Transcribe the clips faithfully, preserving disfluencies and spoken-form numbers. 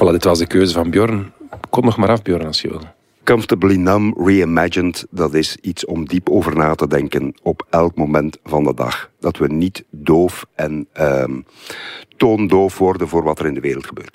Voilà, dit was de keuze van Björn. Kom nog maar af, Björn, als je wil. Comfortably Numb Reimagined, dat is iets om diep over na te denken op elk moment van de dag. Dat we niet doof en uh, toondoof worden voor wat er in de wereld gebeurt.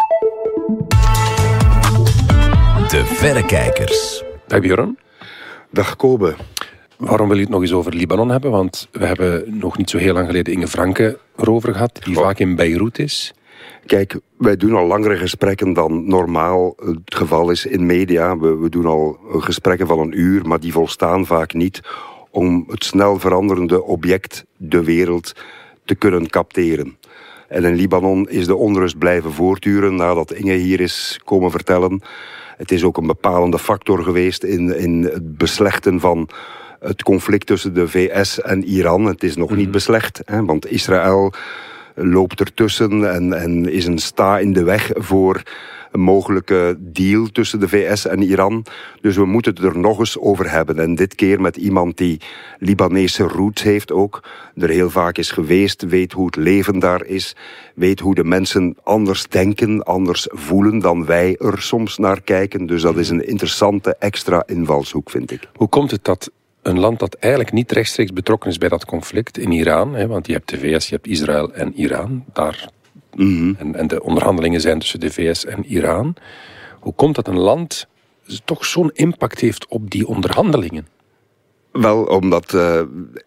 De Verrekijkers. Dag Björn. Dag Kobe. Waarom wil je het nog eens over Libanon hebben? Want we hebben nog niet zo heel lang geleden Inge Franke erover gehad, die oh. vaak in Beirut is. Kijk, wij doen al langere gesprekken dan normaal het geval is in media. We, we doen al gesprekken van een uur, maar die volstaan vaak niet om het snel veranderende object, de wereld, te kunnen capteren. En in Libanon is de onrust blijven voortduren nadat Inge hier is komen vertellen. Het is ook een bepalende factor geweest in, in het beslechten van het conflict tussen de V S en Iran. Het is nog mm-hmm. niet beslecht, hè, want Israël loopt ertussen en, en is een sta in de weg voor een mogelijke deal tussen de V S en Iran. Dus we moeten het er nog eens over hebben. En dit keer met iemand die Libanese roots heeft ook. Er heel vaak is geweest, weet hoe het leven daar is. Weet hoe de mensen anders denken, anders voelen dan wij er soms naar kijken. Dus dat is een interessante extra invalshoek, vind ik. Hoe komt het dat een land dat eigenlijk niet rechtstreeks betrokken is bij dat conflict in Iran, hè, want je hebt de V S, je hebt Israël en Iran, daar, mm-hmm. en, en de onderhandelingen zijn tussen de V S en Iran. Hoe komt dat een land toch zo'n impact heeft op die onderhandelingen? Wel, omdat uh,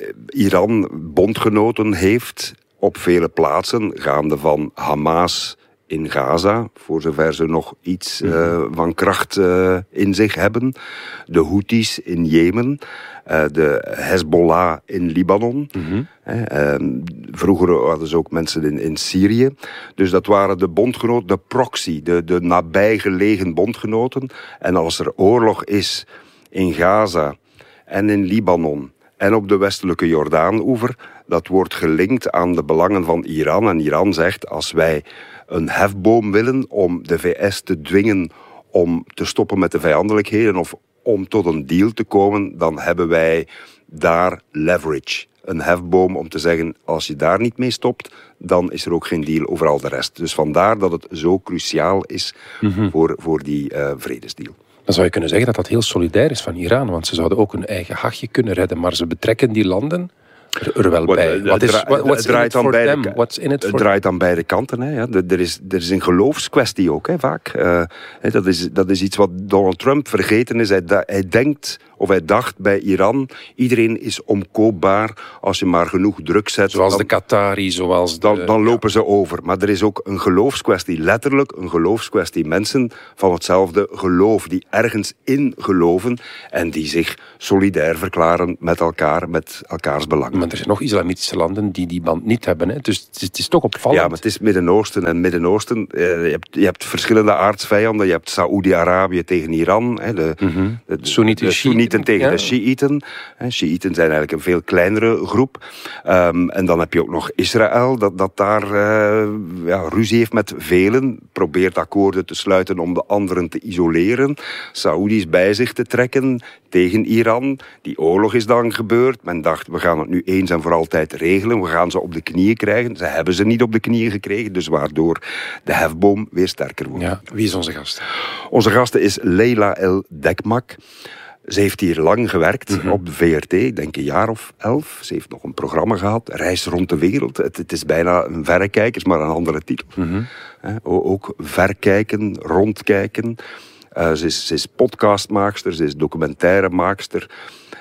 Iran bondgenoten heeft op vele plaatsen, gaande van Hamas in Gaza, voor zover ze nog iets uh, van kracht uh, in zich hebben. De Houthis in Jemen. Uh, de Hezbollah in Libanon. Mm-hmm. Uh, vroeger hadden ze ook mensen in, in Syrië. Dus dat waren de bondgenoten, de proxy, de, de nabijgelegen bondgenoten. En als er oorlog is in Gaza en in Libanon en op de westelijke Jordaan-oever, dat wordt gelinkt aan de belangen van Iran. En Iran zegt, als wij een hefboom willen om de V S te dwingen om te stoppen met de vijandelijkheden of om tot een deal te komen, dan hebben wij daar leverage. Een hefboom om te zeggen, als je daar niet mee stopt, dan is er ook geen deal over al de rest. Dus vandaar dat het zo cruciaal is mm-hmm. voor, voor die uh, vredesdeal. Dan zou je kunnen zeggen dat dat heel solidair is van Iran, want ze zouden ook hun eigen hachje kunnen redden, maar ze betrekken die landen er, er wel bij. Wat is, what's in it for them? What's in it for Het draait aan beide kanten. Hè, ja. Er, is, er is een geloofskwestie ook, hè, vaak. Uh, dat, is, dat is iets wat Donald Trump vergeten is. Hij, hij denkt, of hij dacht bij Iran, iedereen is omkoopbaar als je maar genoeg druk zet. Zoals dan, de Qatari, zoals de... Dan, dan lopen ja. ze over. Maar er is ook een geloofskwestie, letterlijk een geloofskwestie. Mensen van hetzelfde geloof, die ergens in geloven en die zich solidair verklaren met elkaar, met elkaars belangen. Maar er zijn nog islamitische landen die die band niet hebben. Hè? Dus het is, het is toch opvallend. Ja, maar het is Midden-Oosten. En Midden-Oosten, eh, je, hebt, je hebt verschillende aardsvijanden. Je hebt Saoedi-Arabië tegen Iran. Hè, de, mm-hmm. de, de, de Soenieten tegen ja. de Shiiten. Shiiten zijn eigenlijk een veel kleinere groep. Um, en dan heb je ook nog Israël, dat, dat daar uh, ja, ruzie heeft met velen. Probeert akkoorden te sluiten om de anderen te isoleren. Saoedi's bij zich te trekken tegen Iran. Die oorlog is dan gebeurd. Men dacht, we gaan het nu eens en voor altijd regelen. We gaan ze op de knieën krijgen. Ze hebben ze niet op de knieën gekregen, dus waardoor de hefboom weer sterker wordt. Ja, wie is onze gast? Onze gasten is Leila El Dekmak. Ze heeft hier lang gewerkt mm-hmm. op de V R T, ik denk een jaar of elf. Ze heeft nog een programma gehad, Reis rond de wereld. Het, het is bijna een verrekijkers, maar een andere titel. Mm-hmm. He, ook verkijken, rondkijken. Uh, ze, is, ze is podcastmaakster, ze is documentairemaakster.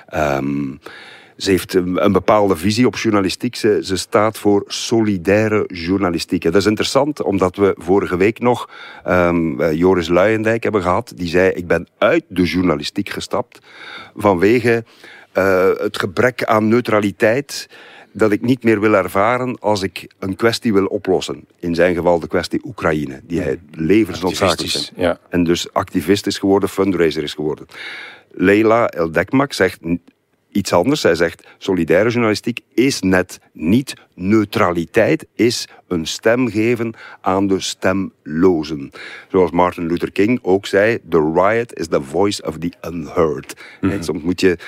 Um, Ze heeft een, een bepaalde visie op journalistiek. Ze, ze staat voor solidaire journalistiek. En dat is interessant, omdat we vorige week nog um, Joris Luijendijk hebben gehad. Die zei, ik ben uit de journalistiek gestapt vanwege uh, het gebrek aan neutraliteit dat ik niet meer wil ervaren als ik een kwestie wil oplossen. In zijn geval de kwestie Oekraïne, die hij levensnoodzakelijk vindt. Ja. En dus activist is geworden, fundraiser is geworden. Leila El Dekmak zegt iets anders. Zij zegt, solidaire journalistiek is net niet neutraliteit, is een stem geven aan de stemlozen. Zoals Martin Luther King ook zei, the riot is the voice of the unheard. Mm-hmm. En soms moet je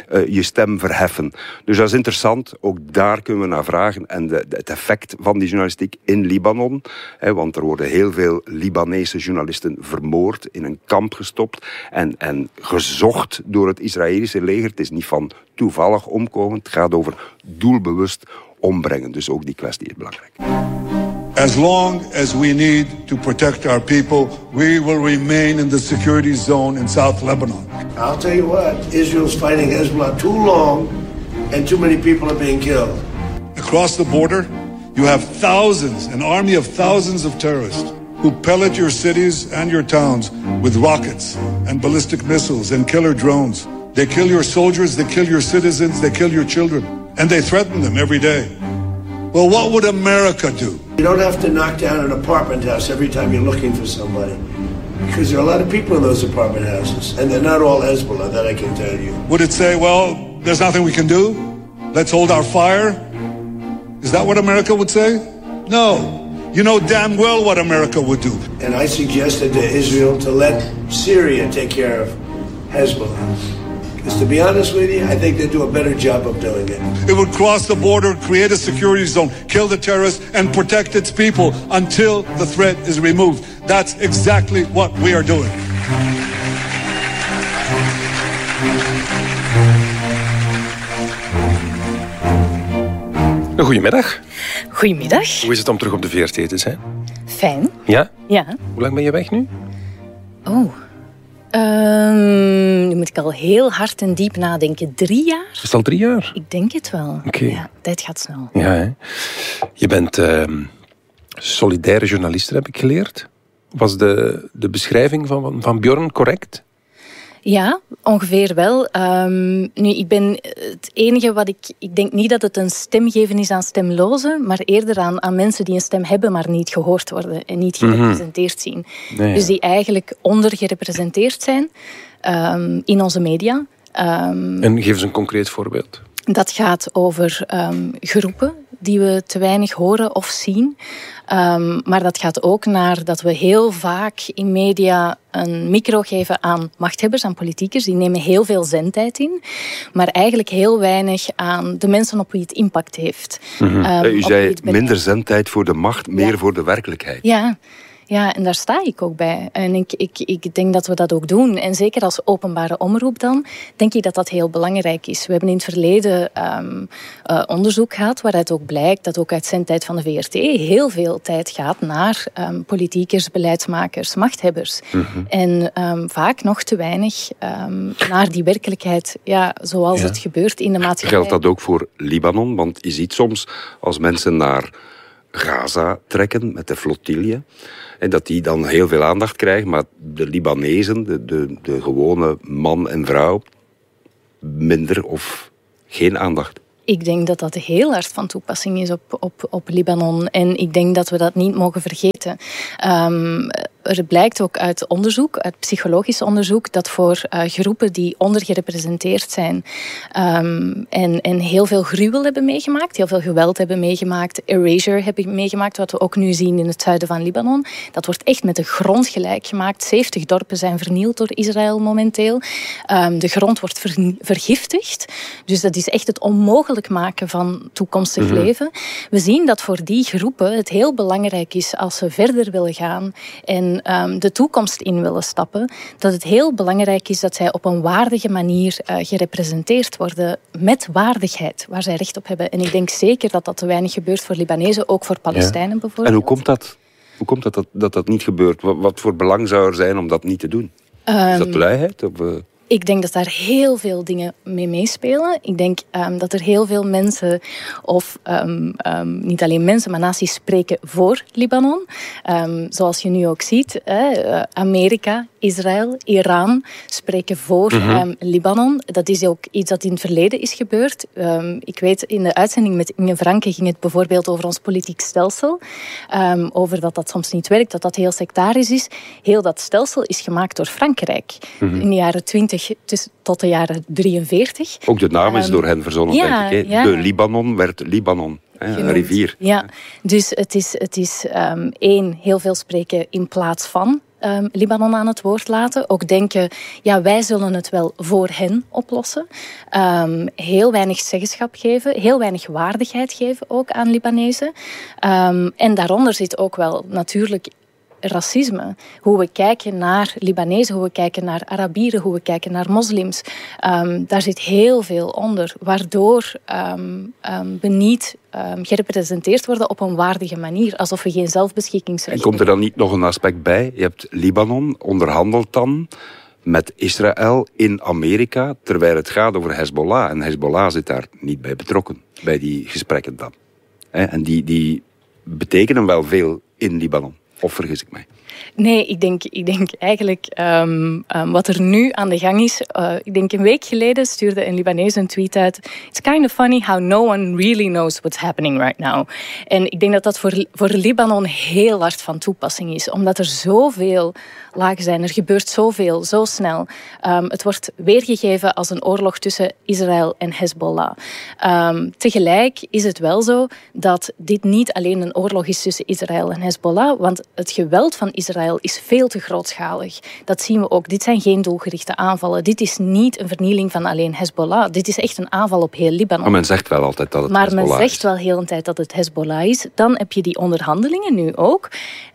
uh, je stem verheffen. Dus dat is interessant. Ook daar kunnen we naar vragen. En de, de, het effect van die journalistiek in Libanon. Hè, want er worden heel veel Libanese journalisten vermoord, in een kamp gestopt en, en gezocht door het Israëlische leger. Het is niet van toevallig omkomen. Het gaat over doelbewust ombrengen. Dus ook die kwestie is belangrijk. As long as we need to protect our people, we will remain in the security zone in South Lebanon. I'll tell you what, Israel's fighting Hezbollah too long and too many people are being killed. Across the border, you have thousands, an army of thousands of terrorists who pellet your cities and your towns with rockets and ballistic missiles and killer drones. They kill your soldiers, they kill your citizens, they kill your children, and they threaten them every day. Well, what would America do? You don't have to knock down an apartment house every time you're looking for somebody. Because there are a lot of people in those apartment houses. And they're not all Hezbollah, that I can tell you. Would it say, well, there's nothing we can do? Let's hold our fire? Is that what America would say? No. You know damn well what America would do. And I suggested to Israel to let Syria take care of Hezbollah. Because to be honest with you, I think they do a better job of doing it. It would cross the border, create a security zone, kill the terrorists, and protect its people until the threat is removed. That's exactly what we are doing. Goedemiddag. Goedemiddag. Hoe is het om terug op de V R T te zijn? Fijn. Ja? Ja. Hoe lang ben je weg nu? Oh. Um, nu moet ik al heel hard en diep nadenken. Drie jaar? Is het al drie jaar? Ik denk het wel. Oké. Okay. Ja, tijd gaat snel. Ja, hè? Je bent uh, solidaire journaliste, heb ik geleerd. Was de, de beschrijving van, van Björn correct? Ja, ongeveer wel. Um, nu, ik ben het enige wat ik... Ik denk niet dat het een stem geven is aan stemlozen, maar eerder aan, aan mensen die een stem hebben, maar niet gehoord worden en niet gerepresenteerd zien. Nee, ja. Dus die eigenlijk ondergerepresenteerd zijn um, in onze media. Um, en geef eens een concreet voorbeeld. Dat gaat over um, groepen die we te weinig horen of zien. Um, maar dat gaat ook naar dat we heel vaak in media een micro geven aan machthebbers, aan politiekers. Die nemen heel veel zendtijd in, maar eigenlijk heel weinig aan de mensen op wie het impact heeft. Mm-hmm. um, U zei minder zendtijd voor de macht, meer ja. voor de werkelijkheid. Ja. Ja, en daar sta ik ook bij. En ik, ik, ik denk dat we dat ook doen. En zeker als openbare omroep dan, denk ik dat dat heel belangrijk is. We hebben in het verleden um, uh, onderzoek gehad waaruit ook blijkt dat ook uit zendtijd van de V R T heel veel tijd gaat naar um, politiekers, beleidsmakers, machthebbers. Mm-hmm. En um, vaak nog te weinig um, naar die werkelijkheid, ja, zoals ja. het gebeurt in de maatschappij. Geldt dat ook voor Libanon? Want je ziet soms als mensen naar Gaza trekken met de flottille, en dat die dan heel veel aandacht krijgen, maar de Libanezen, de, de, de gewone man en vrouw, minder of geen aandacht. Ik denk dat dat heel hard van toepassing is op, op, op Libanon. En ik denk dat we dat niet mogen vergeten. Um, er blijkt ook uit onderzoek, uit psychologisch onderzoek, dat voor uh, groepen die ondergerepresenteerd zijn um, en, en heel veel gruwel hebben meegemaakt, heel veel geweld hebben meegemaakt, erasure hebben meegemaakt, wat we ook nu zien in het zuiden van Libanon. Dat wordt echt met de grond gelijk gemaakt. zeventig dorpen zijn vernield door Israël momenteel. Um, de grond wordt ver, vergiftigd. Dus dat is echt het onmogelijk maken van toekomstig mm-hmm. leven. We zien dat voor die groepen het heel belangrijk is als ze verder willen gaan en um, de toekomst in willen stappen, dat het heel belangrijk is dat zij op een waardige manier uh, gerepresenteerd worden met waardigheid, waar zij recht op hebben. En ik denk zeker dat dat te weinig gebeurt voor Libanezen, ook voor Palestijnen ja. bijvoorbeeld. En hoe komt dat? Hoe komt dat dat, dat dat niet gebeurt? Wat, wat voor belang zou er zijn om dat niet te doen? Um, is dat luiheid? Of, uh... Ik denk dat daar heel veel dingen mee meespelen. Ik denk um, dat er heel veel mensen, of um, um, niet alleen mensen, maar naties spreken voor Libanon. Um, zoals je nu ook ziet, eh, Amerika, Israël, Iran spreken voor mm-hmm. um, Libanon. Dat is ook iets dat in het verleden is gebeurd. Um, ik weet, in de uitzending met Inge Franke ging het bijvoorbeeld over ons politiek stelsel. Um, over dat dat soms niet werkt, dat dat heel sectarisch is. Heel dat stelsel is gemaakt door Frankrijk. Mm-hmm. In de jaren twintig tot de jaren drieënveertig. Ook de naam is um, door hen verzonnen, ja, denk ik. Ja. De Libanon werd Libanon. Een rivier. Ja, dus het is, het is um, één, heel veel spreken in plaats van um, Libanon aan het woord laten. Ook denken, ja, wij zullen het wel voor hen oplossen. Um, heel weinig zeggenschap geven, heel weinig waardigheid geven ook aan Libanezen. Um, en daaronder zit ook wel natuurlijk racisme. Hoe we kijken naar Libanezen, hoe we kijken naar Arabieren, hoe we kijken naar moslims. Um, daar zit heel veel onder, waardoor um, um, we niet um, gerepresenteerd worden op een waardige manier, alsof we geen zelfbeschikkingsrecht hebben. En komt er dan niet nog een aspect bij? Je hebt Libanon, onderhandelt dan met Israël in Amerika, terwijl het gaat over Hezbollah. En Hezbollah zit daar niet bij betrokken, bij die gesprekken dan. En die, die betekenen wel veel in Libanon. Of vergis ik mij? Nee, ik denk, ik denk eigenlijk um, um, wat er nu aan de gang is. Uh, ik denk een week geleden stuurde een Libanees een tweet uit. It's kind of funny how no one really knows what's happening right now. En ik denk dat dat voor, voor Libanon heel hard van toepassing is. Omdat er zoveel lagen zijn. Er gebeurt zoveel, zo snel. Um, het wordt weergegeven als een oorlog tussen Israël en Hezbollah. Um, tegelijk is het wel zo dat dit niet alleen een oorlog is tussen Israël en Hezbollah. Want het geweld van Israël is veel te grootschalig. Dat zien we ook. Dit zijn geen doelgerichte aanvallen. Dit is niet een vernieling van alleen Hezbollah. Dit is echt een aanval op heel Libanon. Maar men zegt wel altijd dat het maar Hezbollah is. Maar men zegt wel heel een tijd dat het Hezbollah is. Dan heb je die onderhandelingen nu ook.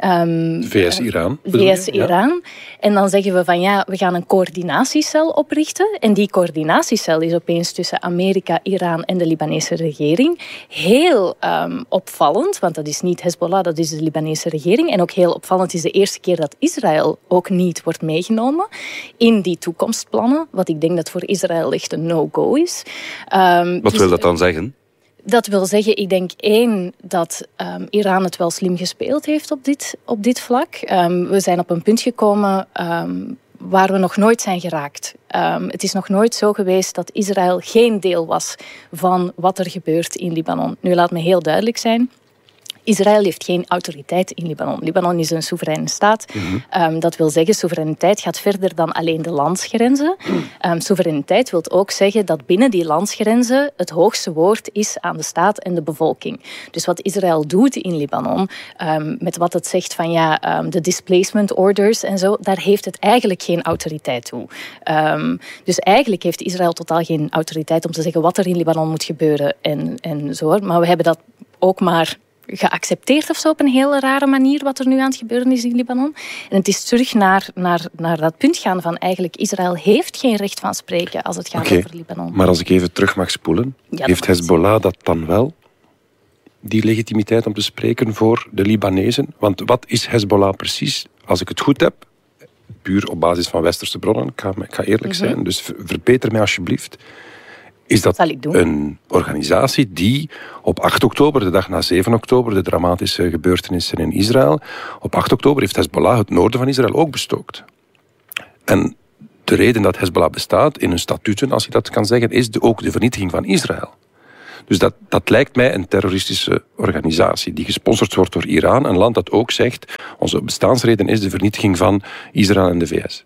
Um, V S-Iran. V S-Iran. Ja. En dan zeggen we van ja, we gaan een coördinatiecel oprichten. En die coördinatiecel is opeens tussen Amerika, Iran en de Libanese regering. Heel um, opvallend, want dat is niet Hezbollah, dat is de Libanese regering. En ook heel opvallend is de eerste keer dat Israël ook niet wordt meegenomen in die toekomstplannen. Wat ik denk dat voor Israël echt een no-go is. Um, Wat dus, wil dat dan zeggen? Dat wil zeggen, ik denk één, dat um, Iran het wel slim gespeeld heeft op dit, op dit vlak. Um, we zijn op een punt gekomen um, waar we nog nooit zijn geraakt. Um, het is nog nooit zo geweest dat Israël geen deel was van wat er gebeurt in Libanon. Nu, laat me heel duidelijk zijn. Israël heeft geen autoriteit in Libanon. Libanon is een soevereine staat. Mm-hmm. Um, dat wil zeggen, soevereiniteit gaat verder dan alleen de landsgrenzen. Um, soevereiniteit wil ook zeggen dat binnen die landsgrenzen het hoogste woord is aan de staat en de bevolking. Dus wat Israël doet in Libanon, um, met wat het zegt van ja, um, de displacement orders en zo, daar heeft het eigenlijk geen autoriteit toe. Um, dus eigenlijk heeft Israël totaal geen autoriteit om te zeggen wat er in Libanon moet gebeuren en, en zo. Maar we hebben dat ook maar geaccepteerd of zo op een hele rare manier wat er nu aan het gebeuren is in Libanon. En het is terug naar, naar, naar dat punt gaan van eigenlijk Israël heeft geen recht van spreken als het gaat okay, over Libanon. Maar als ik even terug mag spoelen, ja, heeft Hezbollah dat dan wel? Die legitimiteit om te spreken voor de Libanezen? Want wat is Hezbollah precies? Als ik het goed heb, puur op basis van westerse bronnen, ik ga, ik ga eerlijk mm-hmm. zijn, dus verbeter mij alsjeblieft. Is dat een organisatie die op acht oktober, de dag na zeven oktober, de dramatische gebeurtenissen in Israël, op acht oktober heeft Hezbollah het noorden van Israël ook bestookt. En de reden dat Hezbollah bestaat, in hun statuten, als je dat kan zeggen, is de, ook de vernietiging van Israël. Dus dat, dat lijkt mij een terroristische organisatie die gesponsord wordt door Iran, een land dat ook zegt, onze bestaansreden is de vernietiging van Israël en de V S.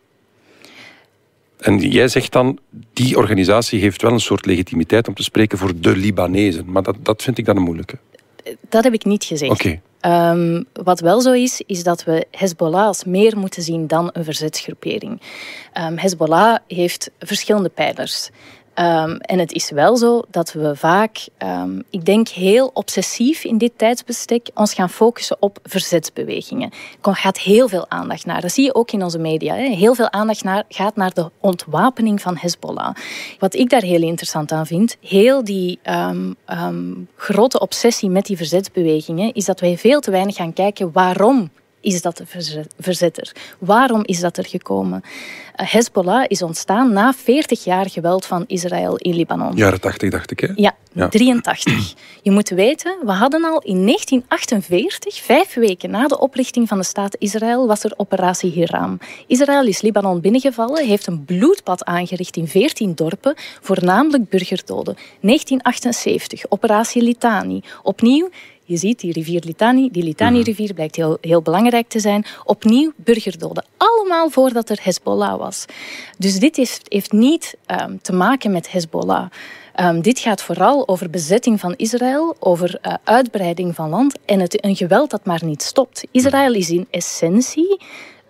En jij zegt dan, die organisatie heeft wel een soort legitimiteit om te spreken voor de Libanezen. Maar dat, dat vind ik dan een moeilijke. Dat heb ik niet gezegd. Okay. Um, wat wel zo is, is dat we Hezbollah als meer moeten zien dan een verzetsgroepering. Um, Hezbollah heeft verschillende pijlers. Um, en het is wel zo dat we vaak, um, ik denk heel obsessief in dit tijdsbestek, ons gaan focussen op verzetsbewegingen. Er gaat heel veel aandacht naar. Dat zie je ook in onze media. Hè. Heel veel aandacht naar, gaat naar de ontwapening van Hezbollah. Wat ik daar heel interessant aan vind, heel die um, um, grote obsessie met die verzetsbewegingen, is dat wij veel te weinig gaan kijken waarom is dat de verzetter? Waarom is dat er gekomen? Uh, Hezbollah is ontstaan na veertig jaar geweld van Israël in Libanon. Jaren tachtig, dacht ik, hè? Ja, ja, drieëntachtig. Je moet weten, we hadden al in negentien achtenveertig, vijf weken na de oprichting van de staat Israël, was er operatie Hiram. Israël is Libanon binnengevallen, heeft een bloedbad aangericht in veertien dorpen, voornamelijk burgerdoden. negentien achtenzeventig, operatie Litani. Opnieuw, je ziet die rivier Litani, die Litani-rivier blijkt heel, heel belangrijk te zijn. Opnieuw burgerdoden. Allemaal voordat er Hezbollah was. Dus dit heeft, heeft niet um, te maken met Hezbollah. Um, dit gaat vooral over bezetting van Israël, over uh, uitbreiding van land en het, een geweld dat maar niet stopt. Israël is in essentie een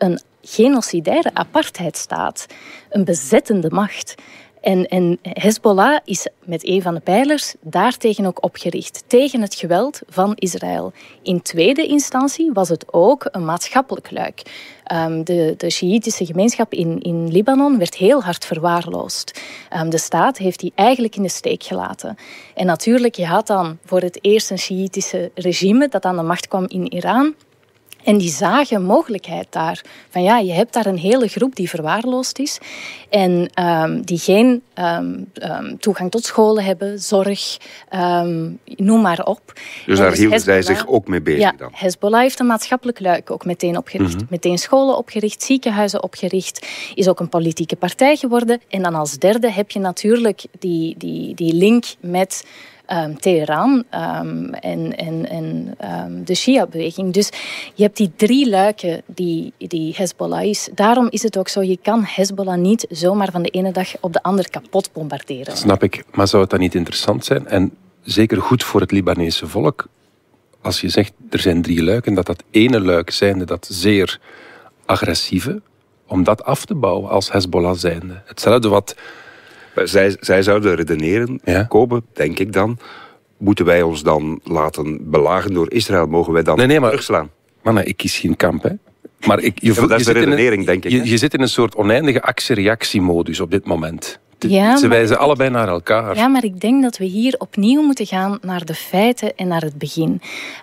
genocidaire apartheidstaat, een bezettende macht. En, en Hezbollah is met een van de pijlers daartegen ook opgericht. Tegen het geweld van Israël. In tweede instantie was het ook een maatschappelijk luik. Um, de, de Sjiïtische gemeenschap in, in Libanon werd heel hard verwaarloosd. Um, de staat heeft die eigenlijk in de steek gelaten. En natuurlijk, je had dan voor het eerst een Sjiïtische regime dat aan de macht kwam in Iran. En die zagen mogelijkheid daar. Van ja, je hebt daar een hele groep die verwaarloosd is. En um, die geen um, um, toegang tot scholen hebben, zorg, um, noem maar op. Dus en daar dus hielden zij zich ook mee bezig ja, dan? Hezbollah heeft een maatschappelijk luik ook meteen opgericht. Mm-hmm. Meteen scholen opgericht, ziekenhuizen opgericht. Is ook een politieke partij geworden. En dan als derde heb je natuurlijk die, die, die link met... Um, Teheran um, en, en, en um, de Shia-beweging. Dus je hebt die drie luiken die, die Hezbollah is. Daarom is het ook zo, je kan Hezbollah niet zomaar van de ene dag op de andere kapot bombarderen. Snap ik, maar zou het dan niet interessant zijn en zeker goed voor het Libanese volk als je zegt er zijn drie luiken, dat dat ene luik zijnde dat zeer agressieve, om dat af te bouwen als Hezbollah zijnde. Hetzelfde wat... Zij, zij zouden redeneren, ja? Kobe, denk ik dan, moeten wij ons dan laten belagen door Israël? Mogen wij dan nee, nee, maar, terugslaan? Maar nee, ik kies geen kamp, hè. Maar ik, je, ja, maar dat je is de redenering, een, denk ik. Je, je zit in een soort oneindige actie-reactiemodus op dit moment. Ja, Ze wijzen maar, allebei naar elkaar. Ja, maar ik denk dat we hier opnieuw moeten gaan naar de feiten en naar het begin.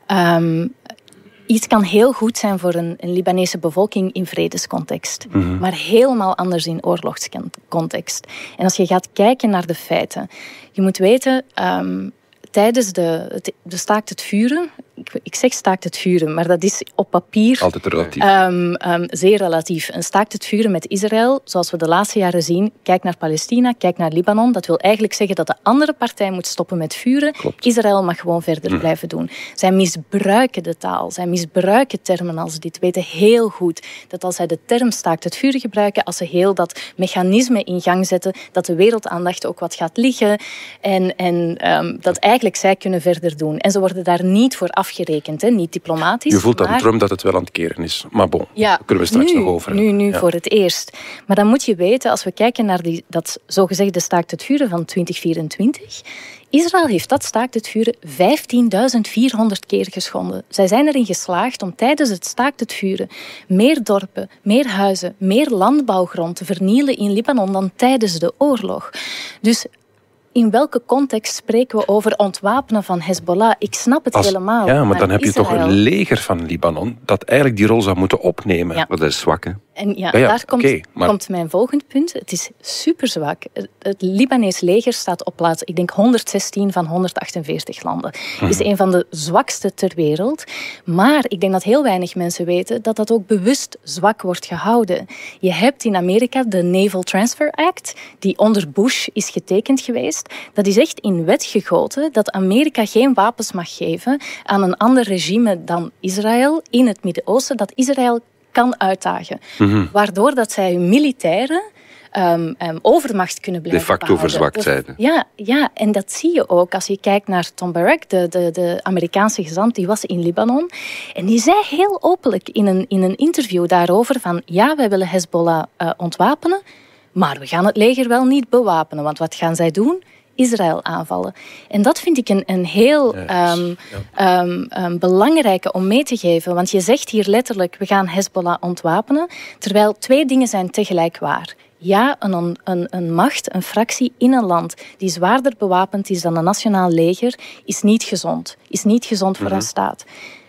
Um, Iets kan heel goed zijn voor een, een Libanese bevolking in vredescontext. Mm-hmm. Maar helemaal anders in oorlogscontext. En als je gaat kijken naar de feiten. Je moet weten, um, tijdens de, de staakt het vuren... Ik, ik zeg staakt het vuren, maar dat is op papier... Altijd relatief. Um, um, zeer relatief. Een staakt het vuren met Israël, zoals we de laatste jaren zien... Kijk naar Palestina, kijk naar Libanon. Dat wil eigenlijk zeggen dat de andere partij moet stoppen met vuren. Klopt. Israël mag gewoon verder mm. blijven doen. Zij misbruiken de taal. Zij misbruiken termen als dit. Weten heel goed dat als zij de term staakt het vuren gebruiken... als ze heel dat mechanisme in gang zetten... dat de wereldaandacht ook wat gaat liggen. En, en um, dat eigenlijk zij kunnen verder doen. En ze worden daar niet voor afgerekend, hè? Niet diplomatisch. Je voelt maar... aan Trump dat het wel aan het keren is. Maar bon, ja, daar kunnen we straks nu, nog over. Nu, nu ja. voor het eerst. Maar dan moet je weten, als we kijken naar die, dat zogezegde staakt het vuren van twintig vierentwintig... Israël heeft dat staakt het vuren vijftienduizend vierhonderd keer geschonden. Zij zijn erin geslaagd om tijdens het staakt het vuren meer dorpen, meer huizen, meer landbouwgrond te vernielen in Libanon dan tijdens de oorlog. Dus... in welke context spreken we over ontwapenen van Hezbollah? Ik snap het Als, helemaal. Ja, maar, maar dan heb Israël... je toch een leger van Libanon dat eigenlijk die rol zou moeten opnemen. Ja. Maar dat is zwak, hè? En ja, ja, ja daar komt, okay, maar... komt mijn volgende punt. Het is super zwak. Het, het Libanees leger staat op plaats, ik denk honderdzestien van honderdachtenveertig landen. Het mm-hmm. is een van de zwakste ter wereld. Maar ik denk dat heel weinig mensen weten dat dat ook bewust zwak wordt gehouden. Je hebt in Amerika de Naval Transfer Act, die onder Bush is getekend geweest. Dat is echt in wet gegoten dat Amerika geen wapens mag geven aan een ander regime dan Israël in het Midden-Oosten, dat Israël kan uitdagen. Mm-hmm. Waardoor dat zij hun militairen um, um, overmacht kunnen blijven de facto behouden. verzwakt zijn. Ja, ja, en dat zie je ook als je kijkt naar Tom Barrack, de, de, de Amerikaanse gezant, die was in Libanon. En die zei heel openlijk in een, in een interview daarover van ja, wij willen Hezbollah uh, ontwapenen, maar we gaan het leger wel niet bewapenen. Want wat gaan zij doen? Israël aanvallen. En dat vind ik een, een heel ja, um, ja. um, um, belangrijke om mee te geven. Want je zegt hier letterlijk, we gaan Hezbollah ontwapenen. Terwijl twee dingen zijn tegelijk waar. Ja, een, een, een macht, een fractie in een land die zwaarder bewapend is dan een nationaal leger, is niet gezond. Is niet gezond voor mm-hmm. een staat.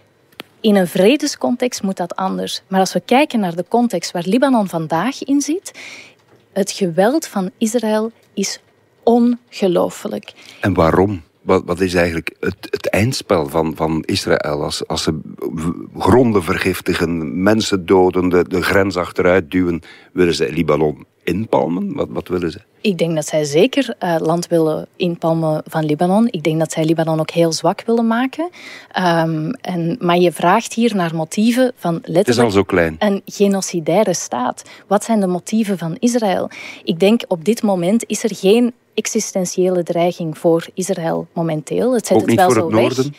In een vredescontext moet dat anders. Maar als we kijken naar de context waar Libanon vandaag in zit, het geweld van Israël is ongelooflijk. En waarom? Wat, wat is eigenlijk het, het eindspel van, van Israël? Als, als ze gronden vergiftigen, mensen doden, de, de grens achteruit duwen, willen ze Libanon inpalmen? Wat, wat willen ze? Ik denk dat zij zeker uh, land willen inpalmen van Libanon. Ik denk dat zij Libanon ook heel zwak willen maken. Um, en, maar je vraagt hier naar motieven van letterlijk... Het is al zo klein. Een genocidaire staat. Wat zijn de motieven van Israël? Ik denk op dit moment is er geen existentiële dreiging voor Israël momenteel. Het zet ook het niet wel voor zo het noorden? weg.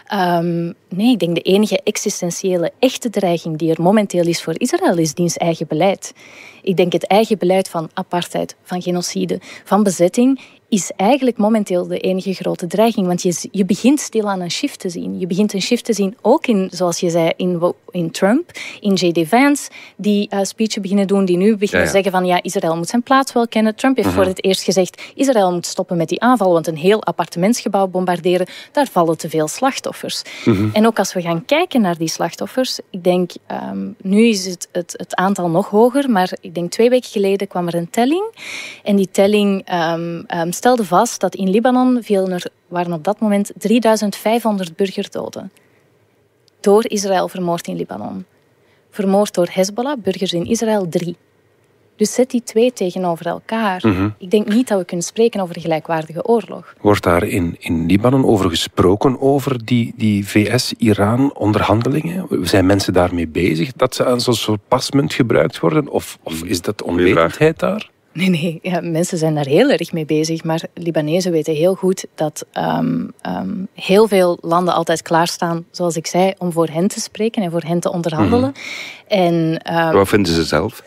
Um, nee, ik denk de enige existentiële, echte dreiging die er momenteel is voor Israël, is diens eigen beleid. Ik denk het eigen beleid van apartheid, van genocide, van bezetting, is eigenlijk momenteel de enige grote dreiging. Want je, je begint stilaan een shift te zien. Je begint een shift te zien ook in, zoals je zei, in, in Trump, in J D Vance, die uh, speechen beginnen doen, die nu beginnen ja, ja. zeggen van ja, Israël moet zijn plaats wel kennen. Trump heeft uh-huh. voor het eerst gezegd, Israël moet stoppen met die aanval, want een heel appartementsgebouw bombarderen, daar vallen te veel slachtoffers. Uh-huh. En ook als we gaan kijken naar die slachtoffers, ik denk, um, nu is het, het, het aantal nog hoger, maar ik denk twee weken geleden kwam er een telling. En die telling um, um, stelde vast dat in Libanon vielen er, waren op dat moment drieduizend vijfhonderd burgerdoden. Door Israël vermoord in Libanon. Vermoord door Hezbollah, burgers in Israël, drie. Dus zet die twee tegenover elkaar. Mm-hmm. Ik denk niet dat we kunnen spreken over een gelijkwaardige oorlog. Wordt daar in, in Libanon over gesproken, over die, die V S-Iran-onderhandelingen? Zijn mensen daarmee bezig, dat ze aan zo'n soort pasmunt gebruikt worden? Of, of is dat onwetendheid daar? Nee, nee. Ja, mensen zijn daar heel erg mee bezig. Maar Libanezen weten heel goed dat um, um, heel veel landen altijd klaarstaan, zoals ik zei, om voor hen te spreken en voor hen te onderhandelen. Mm-hmm. En, um, wat vinden ze zelf?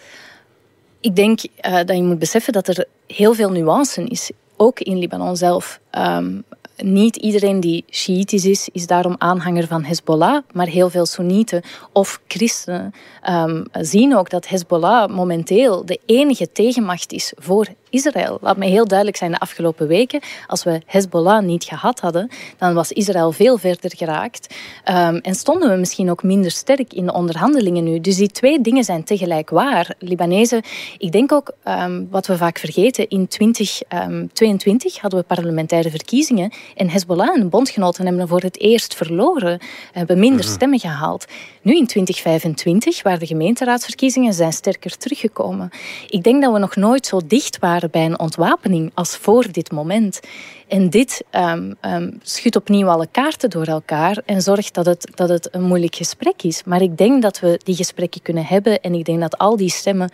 Ik denk uh, dat je moet beseffen dat er heel veel nuance is. Ook in Libanon zelf. Um, Niet iedereen die Sjiitisch is, is daarom aanhanger van Hezbollah, maar heel veel Soenieten of christenen um, zien ook dat Hezbollah momenteel de enige tegenmacht is voor Israël. Laat me heel duidelijk zijn, de afgelopen weken, als we Hezbollah niet gehad hadden, dan was Israël veel verder geraakt um, en stonden we misschien ook minder sterk in de onderhandelingen nu. Dus die twee dingen zijn tegelijk waar. Libanezen, ik denk ook, um, wat we vaak vergeten, in twintig tweeëntwintig hadden we parlementaire verkiezingen en Hezbollah en de bondgenoten hebben voor het eerst verloren, hebben minder stemmen gehaald. Nu in twintig vijfentwintig, waar de gemeenteraadsverkiezingen zijn sterker teruggekomen. Ik denk dat we nog nooit zo dicht waren bij een ontwapening als voor dit moment. En dit um, um, schudt opnieuw alle kaarten door elkaar en zorgt dat het, dat het een moeilijk gesprek is. Maar ik denk dat we die gesprekken kunnen hebben en ik denk dat al die stemmen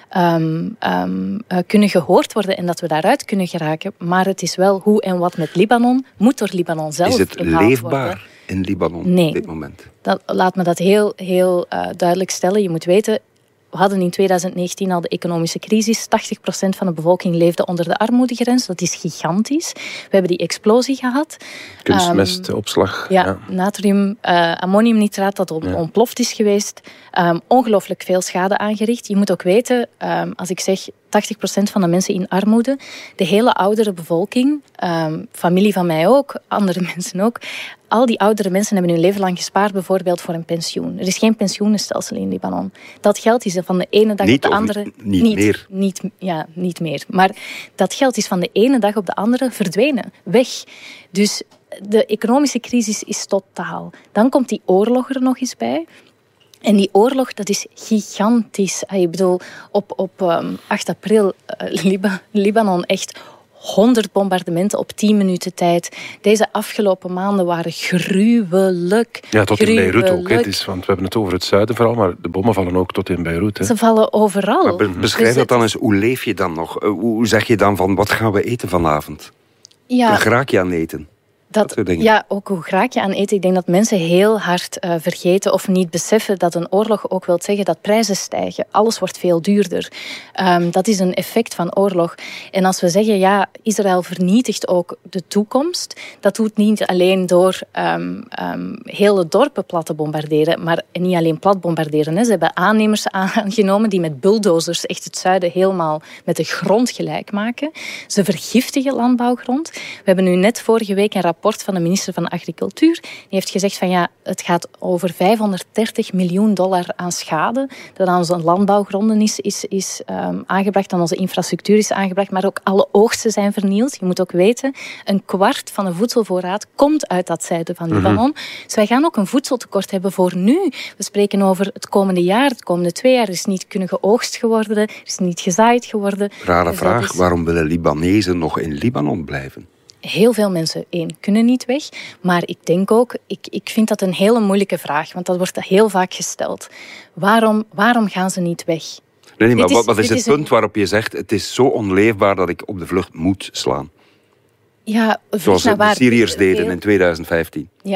um, um, uh, kunnen gehoord worden en dat we daaruit kunnen geraken. Maar het is wel hoe en wat met Libanon moet door Libanon zelf bepaald worden. Is het leefbaar worden. in Libanon nee, op dit moment? Dat, laat me dat heel, heel uh, duidelijk stellen. Je moet weten, we hadden in twintig negentien al de economische crisis. tachtig procent van de bevolking leefde onder de armoedegrens. Dat is gigantisch. We hebben die explosie gehad. Kunstmestopslag. Um, ja, ja, natrium, uh, ammoniumnitraat dat on- ja. ontploft is geweest. Um, ongelooflijk veel schade aangericht. Je moet ook weten, um, als ik zeg tachtig procent van de mensen in armoede, de hele oudere bevolking, um, familie van mij ook, andere mensen ook, al die oudere mensen hebben hun leven lang gespaard, bijvoorbeeld voor een pensioen. Er is geen pensioenstelsel in Libanon. Dat geld is van de ene dag niet op de andere... Niet, niet, niet meer. Niet, ja, niet meer. Maar dat geld is van de ene dag op de andere verdwenen. Weg. Dus de economische crisis is totaal. Dan komt die oorlog er nog eens bij. En die oorlog, dat is gigantisch. Ik bedoel, op, op um, acht april, uh, Liba, Libanon echt honderd bombardementen op tien minuten tijd. Deze afgelopen maanden waren gruwelijk. Ja, tot gruwelijk. in Beirut ook. Hè. Het is, want we hebben het over het zuiden vooral, maar de bommen vallen ook tot in Beirut. Hè. Ze vallen overal. Maar beschrijf dus dat dan eens. Hoe leef je dan nog? Hoe zeg je dan van, wat gaan we eten vanavond? Ja. Hoe raak je aan eten? Dat, dat ja, ook hoe raak je aan eten. Ik denk dat mensen heel hard uh, vergeten of niet beseffen dat een oorlog ook wil zeggen dat prijzen stijgen. Alles wordt veel duurder. Um, dat is een effect van oorlog. En als we zeggen, ja, Israël vernietigt ook de toekomst, dat doet niet alleen door um, um, hele dorpen plat te bombarderen, maar niet alleen plat bombarderen. Hè. Ze hebben aannemers aangenomen die met bulldozers echt het zuiden helemaal met de grond gelijk maken. Ze vergiftigen landbouwgrond. We hebben nu net vorige week een rapport van de minister van Agricultuur. Die heeft gezegd van ja, het gaat over vijfhonderddertig miljoen dollar aan schade dat aan onze landbouwgronden is, is, is um, aangebracht, aan onze infrastructuur is aangebracht, maar ook alle oogsten zijn vernield. Je moet ook weten, een kwart van de voedselvoorraad komt uit dat zuiden van Libanon. Mm-hmm. Dus wij gaan ook een voedseltekort hebben voor nu. We spreken over het komende jaar, het komende twee jaar. Er is niet kunnen geoogst geworden, er is niet gezaaid geworden. Rare dus vraag, is... waarom willen Libanezen nog in Libanon blijven? Heel veel mensen, één, kunnen niet weg. Maar ik denk ook, ik, ik vind dat een hele moeilijke vraag. Want dat wordt heel vaak gesteld. Waarom, waarom gaan ze niet weg? Nee, nee maar is, wat, wat is het is punt een... waarop je zegt, het is zo onleefbaar dat ik op de vlucht moet slaan? Ja, zoals de de Syriërs deden in twintig vijftien. Ja.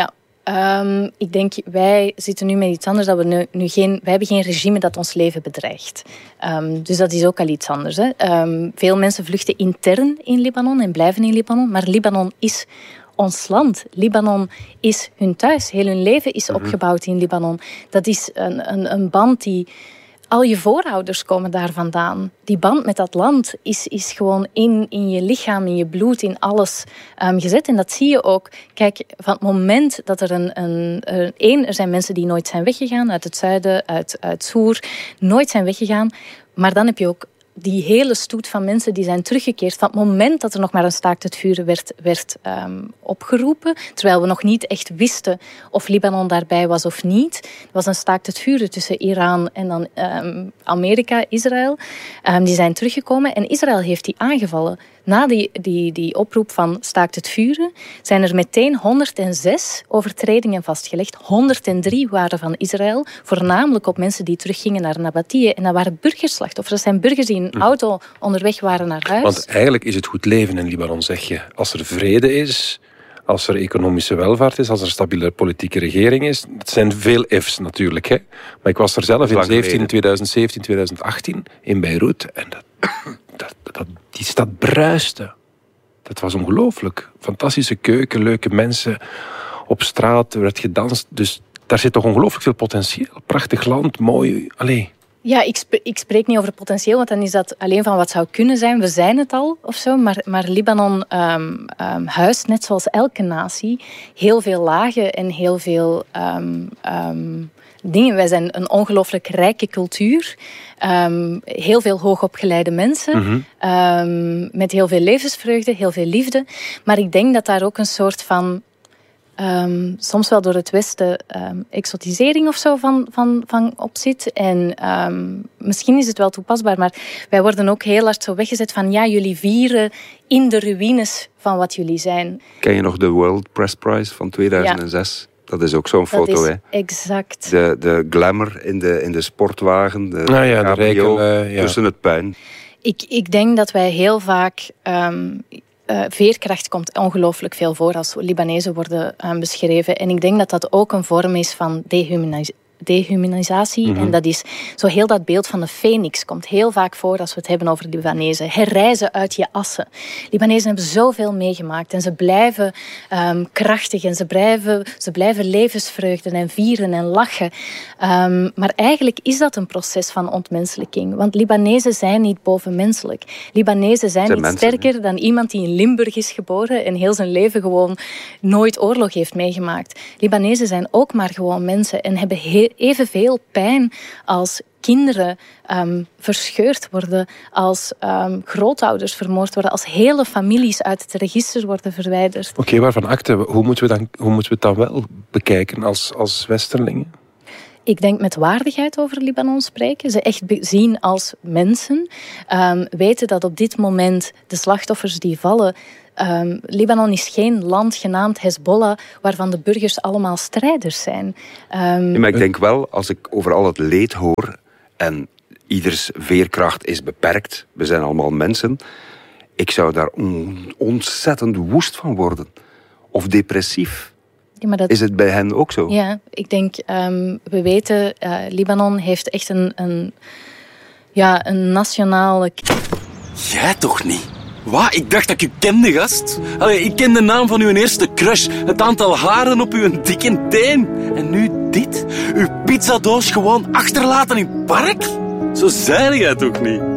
Um, ik denk, wij zitten nu met iets anders. Dat we nu, nu geen, wij hebben geen regime dat ons leven bedreigt. Um, dus dat is ook al iets anders. Hè. Um, veel mensen vluchten intern in Libanon en blijven in Libanon. Maar Libanon is ons land. Libanon is hun thuis. Heel hun leven is opgebouwd in Libanon. Dat is een, een, een band die... Al je voorouders komen daar vandaan. Die band met dat land is, is gewoon in, in je lichaam, in je bloed, in alles um, gezet. En dat zie je ook. Kijk, van het moment dat er een... een, een één, er zijn mensen die nooit zijn weggegaan uit het zuiden, uit, uit Soer. Nooit zijn weggegaan. Maar dan heb je ook die hele stoet van mensen die zijn teruggekeerd van het moment dat er nog maar een staakt het vuren werd, werd um, opgeroepen, terwijl we nog niet echt wisten of Libanon daarbij was of niet. Er was een staakt het vuren tussen Iran en dan um, Amerika, Israël. Um, die zijn teruggekomen en Israël heeft die aangevallen. Na die, die, die oproep van staakt het vuren zijn er meteen honderdzes overtredingen vastgelegd. honderddrie waren van Israël, voornamelijk op mensen die teruggingen naar Nabatie. En dat waren burgerslachtoffers. Dat zijn burgers die in een auto onderweg waren naar huis. Want eigenlijk is het goed leven in Libanon, zeg je. Als er vrede is, als er economische welvaart is, als er een stabiele politieke regering is. Het zijn veel ifs natuurlijk. Hè? Maar ik was er zelf in tweeduizend zeventien, tweeduizend achttien in Beirut. En dat, dat, dat, die stad bruiste. Dat was ongelooflijk. Fantastische keuken, leuke mensen. Op straat werd gedanst. Dus daar zit toch ongelooflijk veel potentieel. Prachtig land, mooi. Allee. Ja, ik, sp- ik spreek niet over potentieel, want dan is dat alleen van wat zou kunnen zijn. We zijn het al, of zo. Maar, maar Libanon um, um, huist, net zoals elke natie, heel veel lagen en heel veel um, um, dingen. Wij zijn een ongelooflijk rijke cultuur. Um, heel veel hoogopgeleide mensen. Mm-hmm. Um, met heel veel levensvreugde, heel veel liefde. Maar ik denk dat daar ook een soort van... Um, soms wel door het Westen um, exotisering of zo van, van, van op zit. En um, misschien is het wel toepasbaar, maar wij worden ook heel hard zo weggezet van ja, jullie vieren in de ruïnes van wat jullie zijn. Ken je nog de World Press Prize van tweeduizend zes? Ja. Dat is ook zo'n foto, dat is hè? Exact. De, de glamour in de, in de sportwagen, de nou ja, cabrio, de rekel, uh, ja. tussen het puin. Ik, ik denk dat wij heel vaak... Um, Uh, veerkracht komt ongelooflijk veel voor als Libanezen worden uh, beschreven. En ik denk dat dat ook een vorm is van dehumanis- dehumanisatie. Mm-hmm. En dat is zo heel dat beeld van de Phoenix komt heel vaak voor als we het hebben over Libanezen. Herrijzen uit je assen. Libanezen hebben zoveel meegemaakt en ze blijven um, krachtig en ze blijven, ze blijven levensvreugden en vieren en lachen. Um, maar eigenlijk is dat een proces van ontmenselijking. Want Libanezen zijn niet bovenmenselijk. Libanezen zijn, zijn niet mensen, sterker he? dan iemand die in Limburg is geboren en heel zijn leven gewoon nooit oorlog heeft meegemaakt. Libanezen zijn ook maar gewoon mensen en hebben heel evenveel pijn als kinderen um, verscheurd worden, als um, grootouders vermoord worden, als hele families uit het register worden verwijderd. Oké, okay, waarvan akte? Hoe moeten we dan, hoe moeten we het dan wel bekijken als, als Westerlingen? Ik denk met waardigheid over Libanon spreken. Ze echt zien als mensen. Um, weten dat op dit moment de slachtoffers die vallen... Um, Libanon is geen land genaamd Hezbollah waarvan de burgers allemaal strijders zijn. Um, ja, maar ik denk wel, als ik over al het leed hoor en ieders veerkracht is beperkt, we zijn allemaal mensen, ik zou daar on- ontzettend woest van worden. Of depressief. Ja, maar dat... Is het bij hen ook zo? Ja, ik denk, um, we weten, uh, Libanon heeft echt een, een, ja, een nationale... Jij toch niet? Wat? Ik dacht dat ik u kende, gast. Allee, ik ken de naam van uw eerste crush. Het aantal haren op uw dikke teen. En nu dit? Uw pizzadoos gewoon achterlaten in het park? Zo zei jij toch niet?